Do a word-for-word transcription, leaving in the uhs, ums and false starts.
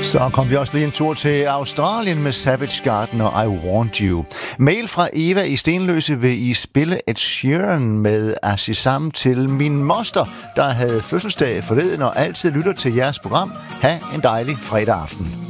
Så kom vi også lige en tur til Australien med Savage Garden og I Want You. Mail fra Eva i Stenløse: vil I spille Ed Sheeran med Azizam til min moster, der havde fødselsdag forleden og altid lytter til jeres program. Ha' en dejlig fredag aften.